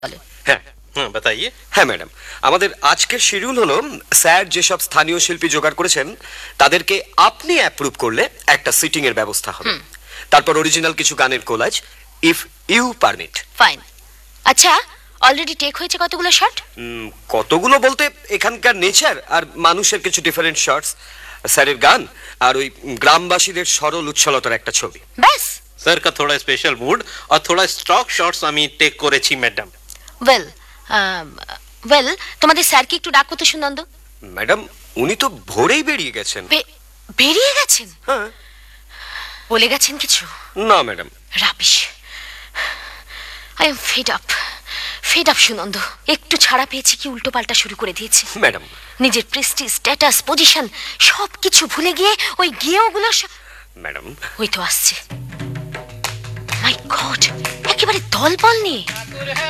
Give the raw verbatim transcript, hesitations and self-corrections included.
বলে। হ্যাঁ হুম বাতাইয়ে। হ্যাঁ ম্যাডাম, আমাদের আজকের শিডিউল হলো স্যার যেসব স্থানীয় শিল্পী জোগাড় করেছেন তাদেরকে আপনি অ্যাপ্রুভ করলে একটা সিটিং এর ব্যবস্থা হবে। তারপর অরিজিনাল কিছু গানের collage, if you permit. Fine. আচ্ছা, অলরেডি টেক হয়েছে কতগুলো শট? কতগুলো বলতে এখানকার নেচার আর মানুষের কিছু ডিফারেন্ট শটস, স্যারের গান আর ওই গ্রামবাসীদের সরল উচ্ছলতার একটা ছবি। ব্যাস। सर का थोड़ा स्पेशल मूड और थोड़ा स्टॉक शॉट्स আমি টেক করেছি ম্যাডাম। ওয়েল ওয়েল তোমাদের স্যারকে একটু ডাকো তো সুনন্দ। ম্যাডাম, উনি তো ভোরেই বেরিয়ে গেছেন। বে- বেরিয়ে গেছেন? হ্যাঁ। বলে গেছেন কিছু? না madam. Rubbish. I am fed up fed up Sunanda. একটু ছাড়া পেয়েছি কি উল্টো পাল্টা শুরু করে দিয়েছে। ম্যাডাম, নিজের প্রেস্টিজ, স্ট্যাটাস, পজিশন সব কিছু ভুলে গিয়ে ওই গেয়েওগুলো ম্যাডাম ওই তো আসছে। মাই গড, একেবারে দলবল নিয়ে।